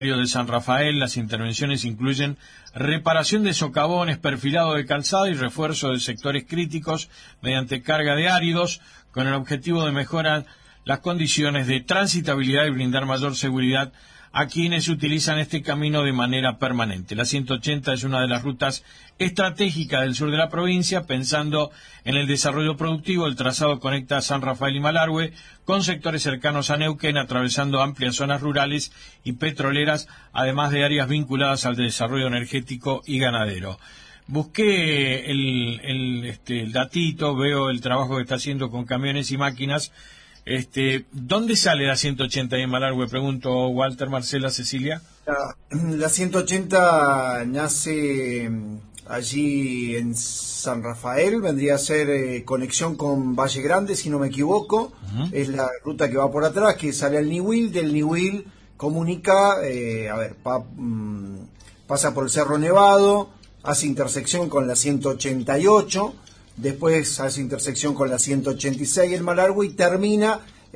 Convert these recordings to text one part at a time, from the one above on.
de San Rafael. Las intervenciones incluyen reparación de socavones, perfilado de calzada y refuerzo de sectores críticos mediante carga de áridos, con el objetivo de mejorar las condiciones de transitabilidad y brindar mayor seguridad a quienes utilizan este camino de manera permanente. La 180 es una de las rutas estratégicas del sur de la provincia. Pensando en el desarrollo productivo, el trazado conecta San Rafael y Malargüe con sectores cercanos a Neuquén, atravesando amplias zonas rurales y petroleras, además de áreas vinculadas al desarrollo energético y ganadero. Busqué el datito, veo el trabajo que está haciendo con camiones y máquinas. ¿Dónde sale la 180 ahí en Malargüe? Pregunto, Walter, Marcela, Cecilia. La 180 nace allí en San Rafael, vendría a ser conexión con Valle Grande, si no me equivoco. Es la ruta que va por atrás, que sale al Niwil, del Niwil comunica, pasa por el Cerro Nevado, hace intersección con la 188, después hace intersección con la 186 en Malargüe y termina,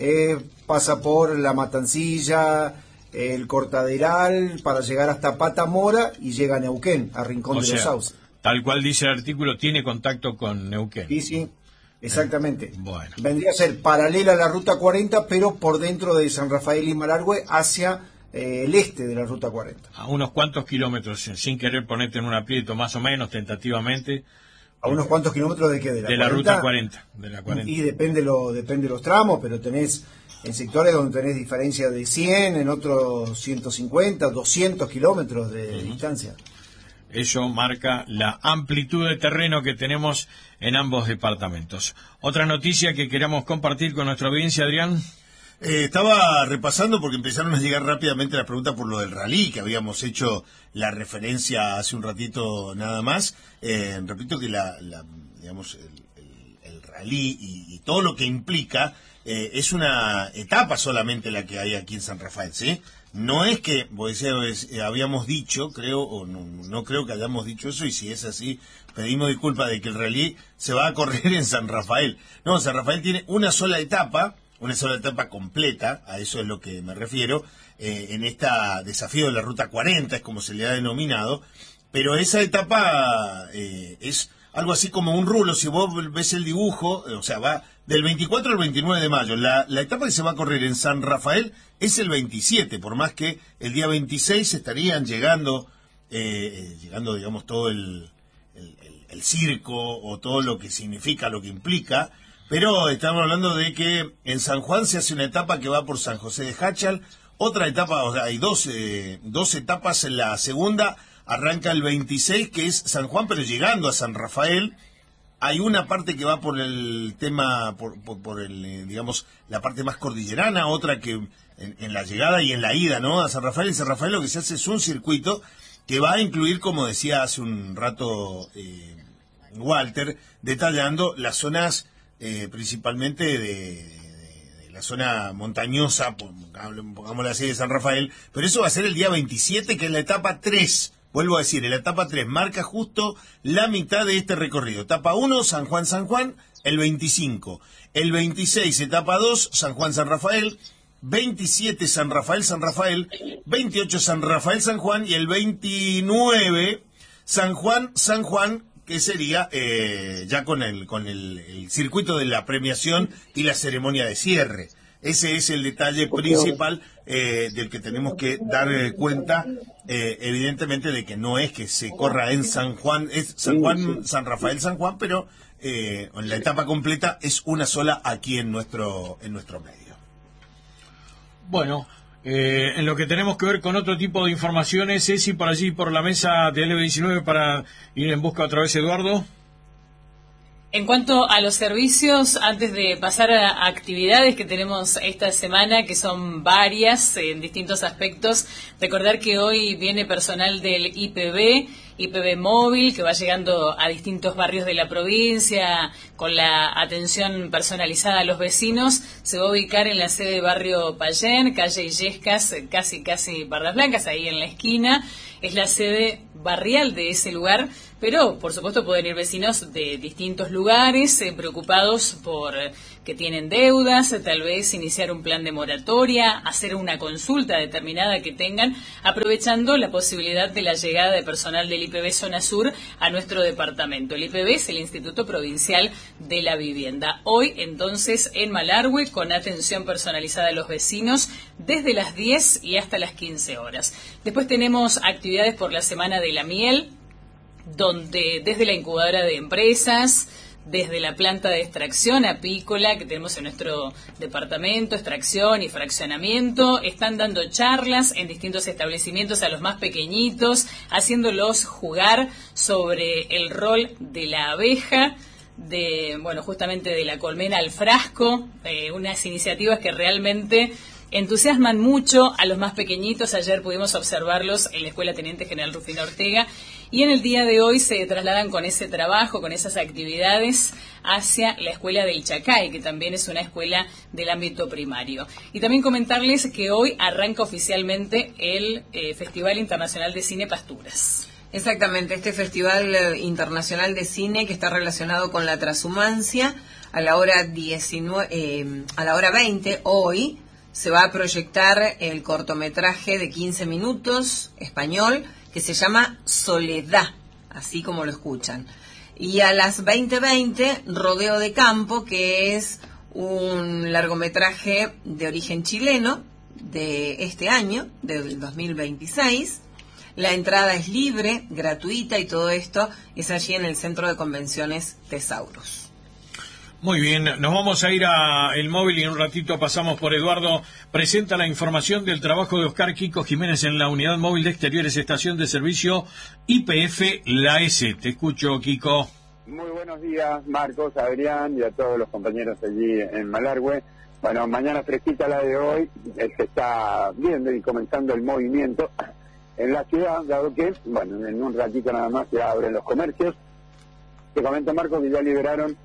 pasa por La Matancilla, el Cortaderal, para llegar hasta Patamora y llega a Neuquén, a Rincón de los Sauces. Tal cual dice el artículo, tiene contacto con Neuquén. Sí, exactamente. Bueno. Vendría a ser paralela a la Ruta 40, pero por dentro de San Rafael y Malargüe hacia el este de la Ruta 40. A unos cuantos kilómetros, sin querer ponerte en un aprieto, más o menos, tentativamente. ¿A unos cuantos kilómetros de qué? De la Ruta 40. De la 40. Y depende de los tramos, pero tenés en sectores donde tenés diferencia de 100, en otros 150, 200 kilómetros de distancia. Eso marca la amplitud de terreno que tenemos en ambos departamentos. Otra noticia que queramos compartir con nuestra audiencia, Adrián. Estaba repasando porque empezaron a llegar rápidamente las preguntas por lo del rally, que habíamos hecho la referencia hace un ratito nada más. Repito que digamos el rally y todo lo que implica es una etapa solamente la que hay aquí en San Rafael, ¿sí? No es que, habíamos dicho, creo, o no creo que hayamos dicho eso, y si es así, pedimos disculpas de que el rally se va a correr en San Rafael. No, San Rafael tiene una sola etapa completa, a eso es lo que me refiero, en este desafío de la Ruta 40, es como se le ha denominado, pero esa etapa es algo así como un rulo. Si vos ves el dibujo, o sea, va del 24 al 29 de mayo. La etapa que se va a correr en San Rafael es el 27, por más que el día 26 estarían llegando, digamos, todo el circo o todo lo que significa, lo que implica. Pero estamos hablando de que en San Juan se hace una etapa que va por San José de Jáchal, otra etapa, o sea, hay dos etapas. En la segunda arranca el 26, que es San Juan, pero llegando a San Rafael. Hay una parte que va por el tema, por el, digamos, la parte más cordillerana, otra que en la llegada y en la ida, ¿no? A San Rafael. En San Rafael lo que se hace es un circuito que va a incluir, como decía hace un rato Walter, detallando las zonas principalmente de la zona montañosa, pongámoslo así, de San Rafael, pero eso va a ser el día 27, que es la etapa 3. Vuelvo a decir, la etapa 3 marca justo la mitad de este recorrido. Etapa 1, San Juan, el 25. El 26, etapa 2, San Juan-San Rafael. 27, San Rafael, 28, San Rafael-San Juan. Y el 29, San Juan, que sería ya con el circuito de la premiación y la ceremonia de cierre. Ese es el detalle principal del que tenemos que dar cuenta, evidentemente, de que no es que se corra en San Juan, es San Juan, San Rafael, San Juan, pero en la etapa completa es una sola aquí en nuestro medio. Bueno, en lo que tenemos que ver con otro tipo de informaciones, es ir por allí, por la mesa de LB19, para ir en busca otra vez, Eduardo. En cuanto a los servicios, antes de pasar a actividades que tenemos esta semana, que son varias en distintos aspectos, recordar que hoy viene personal del IPB móvil, que va llegando a distintos barrios de la provincia con la atención personalizada a los vecinos. Se va a ubicar en la sede de Barrio Payén, calle Illescas, casi Pardas Blancas, ahí en la esquina. Es la sede barrial de ese lugar, pero por supuesto pueden ir vecinos de distintos lugares preocupados por que tienen deudas, tal vez iniciar un plan de moratoria, hacer una consulta determinada que tengan, aprovechando la posibilidad de la llegada de personal del IPB Zona Sur a nuestro departamento. El IPB es el Instituto Provincial de la Vivienda. Hoy, entonces, en Malargüe, con atención personalizada a los vecinos, desde las 10 y hasta las 15 horas. Después tenemos actividades por la Semana de la Miel, donde desde la incubadora de empresas, desde la planta de extracción apícola que tenemos en nuestro departamento, extracción y fraccionamiento, están dando charlas en distintos establecimientos a los más pequeñitos, haciéndolos jugar sobre el rol de la abeja, justamente de la colmena al frasco, unas iniciativas que realmente entusiasman mucho a los más pequeñitos. Ayer pudimos observarlos en la Escuela Teniente General Rufino Ortega y en el día de hoy se trasladan con ese trabajo, con esas actividades hacia la Escuela del Chacay, que también es una escuela del ámbito primario. Y también comentarles que hoy arranca oficialmente el Festival Internacional de Cine Pasturas. Exactamente, este Festival Internacional de Cine que está relacionado con la transhumancia, a la hora 20 hoy se va a proyectar el cortometraje de 15 minutos español que se llama Soledad, así como lo escuchan. Y a las 20:20, Rodeo de Campo, que es un largometraje de origen chileno de este año, del 2026. La entrada es libre, gratuita, y todo esto es allí en el Centro de Convenciones Tesauros. Muy bien, nos vamos a ir a El Móvil y en un ratito pasamos por Eduardo. Presenta la información del trabajo de Oscar Kiko Jiménez en la Unidad Móvil de Exteriores, Estación de Servicio YPF La S. Te escucho, Kiko. Muy buenos días, Marcos, Adrián y a todos los compañeros allí en Malargüe. Bueno, mañana fresquita la de hoy, se está viendo y comenzando el movimiento en la ciudad, dado que, bueno, en un ratito nada más ya abren los comercios. Te comento, Marcos, que ya liberaron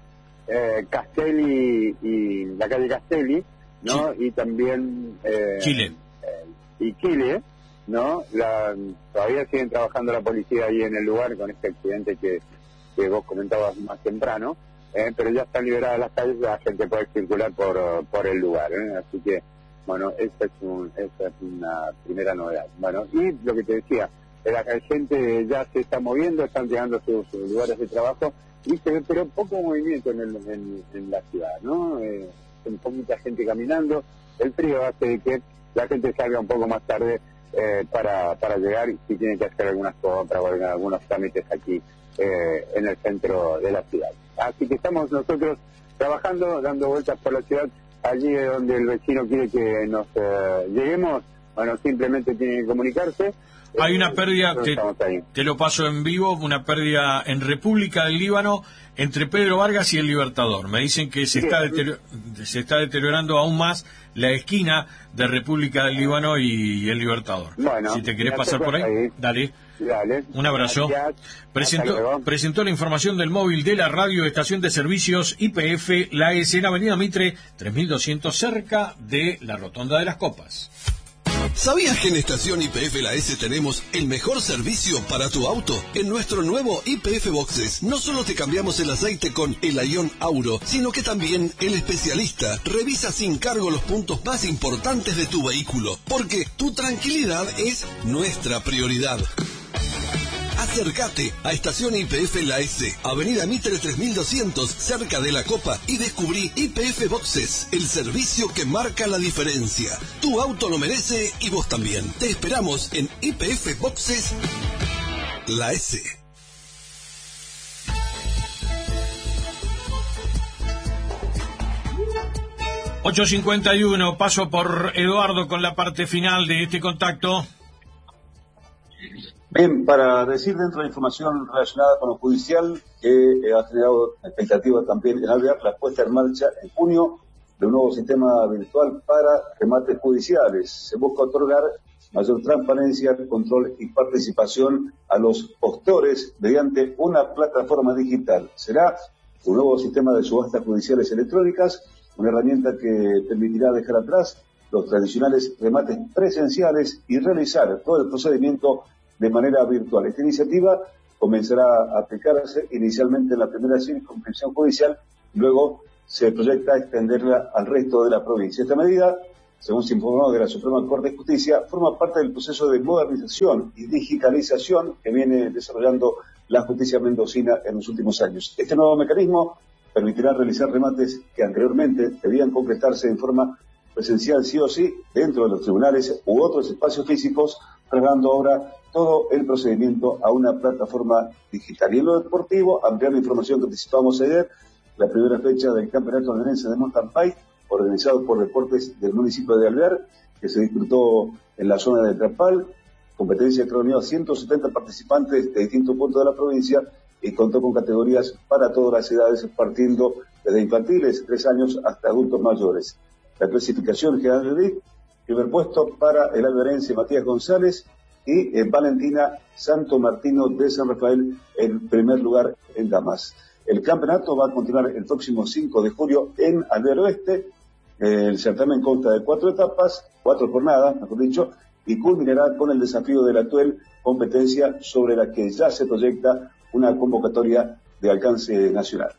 Castelli y la calle Castelli, ¿no? Sí. Y también Chile. Y Chile, ¿no? Todavía siguen trabajando la policía ahí en el lugar con este accidente que vos comentabas más temprano, pero ya están liberadas las calles, la gente puede circular por el lugar, así que, bueno, esa es una primera novedad. Bueno, y lo que te decía, la gente ya se está moviendo, están llegando a sus lugares de trabajo, y se ve pero poco movimiento en la ciudad, ¿no? Con poquita gente caminando. El frío hace de que la gente salga un poco más tarde para llegar, y si tiene que hacer algunas compras o algunos trámites aquí en el centro de la ciudad. Así que estamos nosotros trabajando, dando vueltas por la ciudad, allí donde el vecino quiere que nos lleguemos. Bueno, simplemente tiene que comunicarse. Hay una pérdida, te lo paso en vivo, una pérdida en República del Líbano entre Pedro Vargas y el Libertador. Me dicen que se está deteriorando aún más la esquina de República del Líbano y el Libertador. Bueno, si te querés pasar por ahí, dale. Un abrazo. Presentó la información del móvil de la radio Estación de Servicios YPF La S en Avenida Mitre 3200, cerca de la Rotonda de las Copas. ¿Sabías que en Estación YPF La S tenemos el mejor servicio para tu auto? En nuestro nuevo YPF Boxes no solo te cambiamos el aceite con el Ion Auro, sino que también el especialista revisa sin cargo los puntos más importantes de tu vehículo, porque tu tranquilidad es nuestra prioridad. Acércate a Estación YPF La S, Avenida Mitre 3200, cerca de la Copa, y descubrí YPF Boxes, el servicio que marca la diferencia. Tu auto lo merece y vos también. Te esperamos en YPF Boxes La S. ...8:51, paso por Eduardo con la parte final de este contacto. Bien, para decir dentro de la información relacionada con lo judicial, que ha generado expectativa también en Alvear, la puesta en marcha en junio de un nuevo sistema virtual para remates judiciales. Se busca otorgar mayor transparencia, control y participación a los postores mediante una plataforma digital. Será un nuevo sistema de subastas judiciales electrónicas, una herramienta que permitirá dejar atrás los tradicionales remates presenciales y realizar todo el procedimiento de manera virtual. Esta iniciativa comenzará a aplicarse inicialmente en la primera circunscripción judicial, luego se proyecta extenderla al resto de la provincia. Esta medida, según se informó de la Suprema Corte de Justicia, forma parte del proceso de modernización y digitalización que viene desarrollando la justicia mendocina en los últimos años. Este nuevo mecanismo permitirá realizar remates que anteriormente debían concretarse en forma presencial sí o sí dentro de los tribunales u otros espacios físicos, trasladando ahora todo el procedimiento a una plataforma digital. Y en lo deportivo, ampliando información que anticipamos ayer, la primera fecha del Campeonato Alverense de Mountain Bike, organizado por Deportes del municipio de Alvear, que se disputó en la zona de Trapal, competencia que reunió a 170 participantes de distintos puntos de la provincia y contó con categorías para todas las edades, partiendo desde infantiles, 3 años, hasta adultos mayores. La clasificación general del DIF, primer puesto para el alverense Matías González y Valentina Santo Martino de San Rafael en primer lugar en damas. El campeonato va a continuar el próximo 5 de julio en Alvear Oeste. El certamen consta de 4 etapas, 4 jornadas, mejor dicho, y culminará con el desafío de la Tuel, competencia sobre la que ya se proyecta una convocatoria de alcance nacional.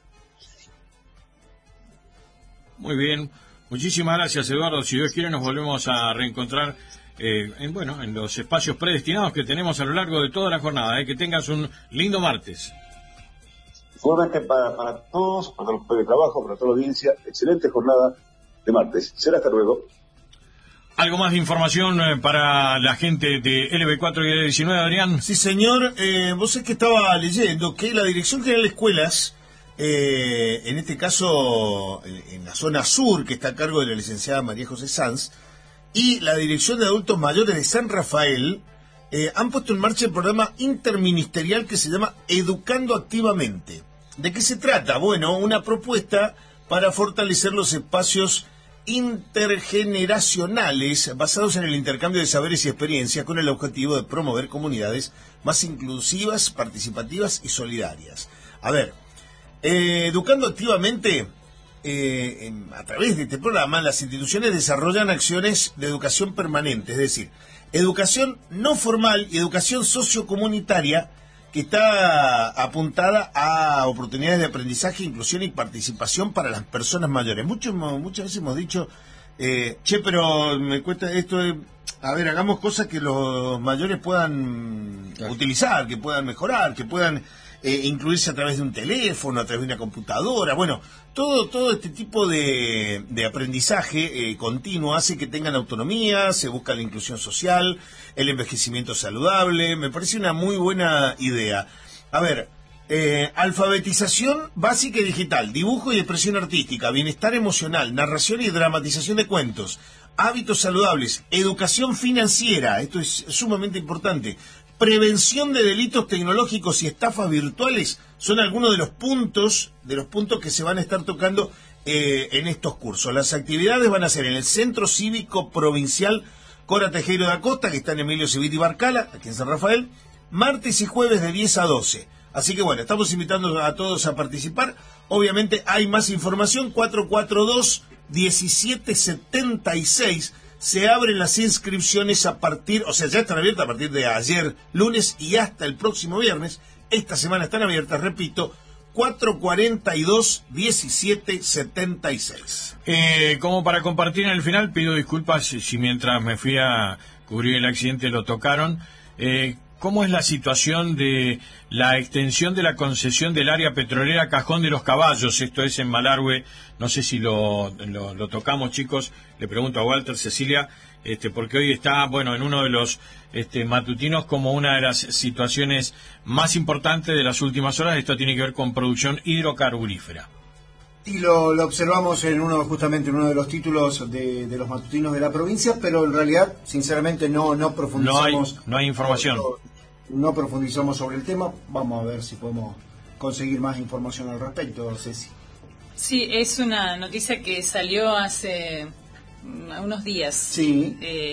Muy bien, muchísimas gracias, Eduardo. Si Dios quiere nos volvemos a reencontrar en los espacios predestinados que tenemos a lo largo de toda la jornada. Que tengas un lindo martes. Igualmente para todos, para los de trabajo, para toda la audiencia, excelente jornada de martes. Será hasta luego. ¿Algo más de información para la gente de LB4 y LB19, Adrián? Sí, señor. Vos es que estaba leyendo que la Dirección General de Escuelas, en este caso en la zona sur, que está a cargo de la licenciada María José Sanz, y la Dirección de Adultos Mayores de San Rafael, han puesto en marcha el programa interministerial que se llama Educando Activamente. ¿De qué se trata? Bueno, una propuesta para fortalecer los espacios intergeneracionales basados en el intercambio de saberes y experiencias con el objetivo de promover comunidades más inclusivas, participativas y solidarias. A ver, Educando Activamente, a través de este programa, las instituciones desarrollan acciones de educación permanente, es decir, educación no formal y educación sociocomunitaria que está apuntada a oportunidades de aprendizaje, inclusión y participación para las personas mayores. Muchas veces hemos dicho, pero me cuesta esto, hagamos cosas que los mayores puedan utilizar, que puedan mejorar, que puedan incluirse a través de un teléfono, a través de una computadora. Bueno, todo este tipo de aprendizaje continuo hace que tengan autonomía, se busca la inclusión social, el envejecimiento saludable. Me parece una muy buena idea. A ver, alfabetización básica y digital, dibujo y expresión artística, bienestar emocional, narración y dramatización de cuentos, hábitos saludables, educación financiera, esto es sumamente importante, prevención de delitos tecnológicos y estafas virtuales, son algunos de los puntos que se van a estar tocando en estos cursos. Las actividades van a ser en el Centro Cívico Provincial Cora Tejero de Acosta, que está en Emilio Civit y Barcala, aquí en San Rafael, martes y jueves de 10 a 12. Así que bueno, estamos invitando a todos a participar. Obviamente hay más información, 442-1776. Se abren las inscripciones ya están abiertas a partir de ayer, lunes, y hasta el próximo viernes. Esta semana están abiertas, repito, 442-1776. Como para compartir en el final, pido disculpas si mientras me fui a cubrir el accidente lo tocaron. ¿Cómo es la situación de la extensión de la concesión del área petrolera Cajón de los Caballos? Esto es en Malargüe. No sé si lo tocamos, chicos. Le pregunto a Walter, Cecilia, porque hoy está, en uno de los matutinos como una de las situaciones más importantes de las últimas horas. Esto tiene que ver con producción hidrocarburífera. Y lo observamos justamente en uno de los títulos de los matutinos de la provincia, pero en realidad, sinceramente, no profundizamos. No hay información. No profundizamos sobre el tema. Vamos a ver si podemos conseguir más información al respecto, Ceci. Sí, es una noticia que salió hace unos días. Sí.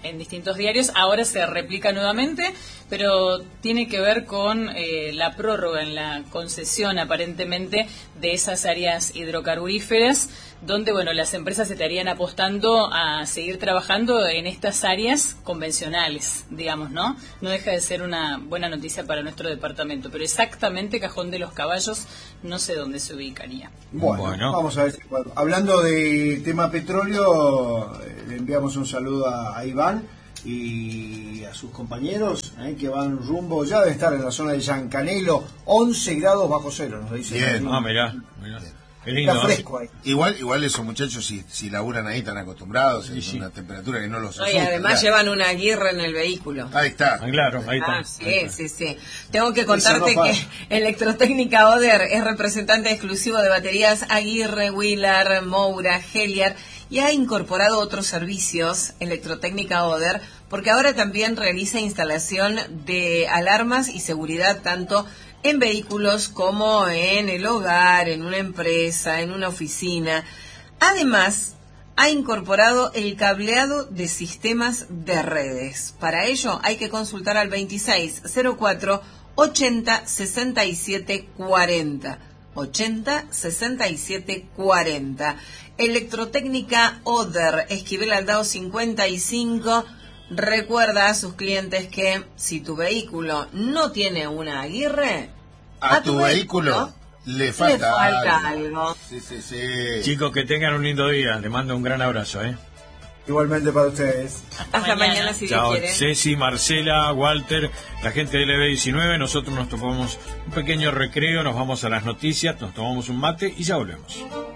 en distintos diarios. Ahora se replica nuevamente, pero tiene que ver con la prórroga en la concesión, aparentemente, de esas áreas hidrocarburíferas, donde, bueno, las empresas estarían apostando a seguir trabajando en estas áreas convencionales, digamos, ¿no? No deja de ser una buena noticia para nuestro departamento, pero exactamente Cajón de los Caballos no sé dónde se ubicaría. Bueno, vamos a ver. Bueno, hablando de tema petróleo, le enviamos un saludo a Iván y a sus compañeros que van rumbo, ya debe estar en la zona de Yancanelo, 11 grados bajo cero, nos dice. Bien. Mirá. Qué lindo, está fresco ahí. Igual esos muchachos, si laburan ahí, están acostumbrados, es una temperatura que no los asusta. Y además llevan una Aguirre en el vehículo. Ahí está. Claro, ahí está. Sí. Tengo que contarte que Electrotécnica Oder es representante exclusivo de baterías Aguirre, Wheeler, Moura, Heliar, y ha incorporado otros servicios, Electrotécnica Oder, porque ahora también realiza instalación de alarmas y seguridad tanto en vehículos como en el hogar, en una empresa, en una oficina. Además, ha incorporado el cableado de sistemas de redes. Para ello hay que consultar al 2604 80 67 40. 80 67 40. Electrotécnica Oder, Esquivel Aldao 55. Recuerda a sus clientes que si tu vehículo no tiene una Aguirre, a tu vehículo le falta algo. Sí. Chicos, que tengan un lindo día. Les mando un gran abrazo. Igualmente para ustedes. Hasta mañana si Dios Chao, quiere. Ceci, Marcela, Walter, la gente del LB19. Nosotros nos tomamos un pequeño recreo, nos vamos a las noticias, nos tomamos un mate y ya volvemos.